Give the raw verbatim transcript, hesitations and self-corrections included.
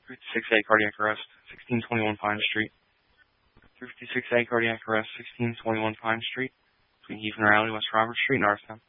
three fifty-six A cardiac arrest, sixteen twenty-one Pine Street. three fifty-six A cardiac arrest, sixteen twenty-one Pine Street, between Heath and Riley, West Robert Street, Norristown.